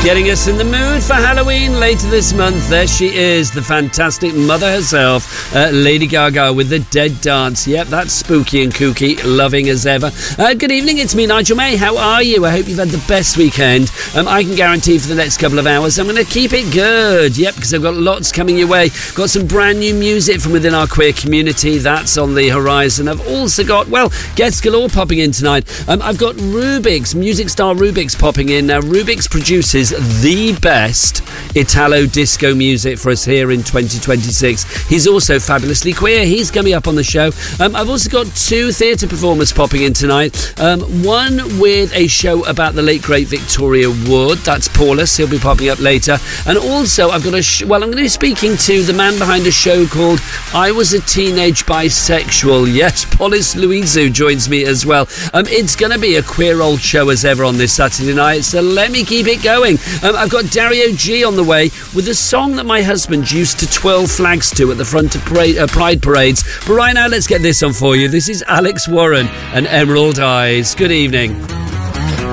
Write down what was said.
Getting us in the mood for Halloween later this month. There she is, the fantastic mother herself, Lady Gaga with the Dead Dance. Yep, that's spooky and kooky, loving as ever. Good evening, it's me, Nigel May. How are you? I hope you've had the best weekend. I can guarantee for the next couple of hours I'm going to keep it good. Yep, because I've got lots coming your way. Got some brand new music from within our queer community. That's on the horizon. I've also got, well, guests galore popping in tonight. I've got Rubik's, music star Rubik's popping in. Now, Rubik's produces the best Italo disco music for us here in 2026. He's also fabulously queer. He's coming up on the show. I've also got two theatre performers popping in tonight. One with a show about the late great Victoria Wood. That's Paulus. He'll be popping up later. And also I've got I'm going to be speaking to the man behind a show called I Was a Teenage Bisexual. Yes, Paulus Louisou joins me as well. It's going to be a queer old show as ever on this Saturday night, so let me keep it going. I've got Dario G on the way with a song that my husband used to twirl flags to at the front of Pride parades. But right now, let's get this on for you. This is Alex Warren and Emerald Eyes. Good evening.